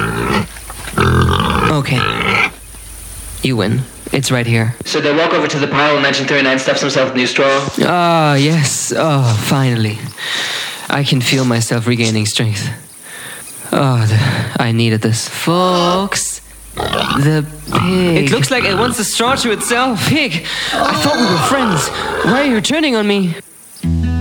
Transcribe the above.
Okay. You win. It's right here. So they walk over to the pile and Mansion 39 stuffs himself in the straw. Ah, yes. Oh, finally. I can feel myself regaining strength. Oh, I needed this. Folks, the pig. It looks like it wants the straw to itself. Pig, I thought we were friends. Why are you turning on me?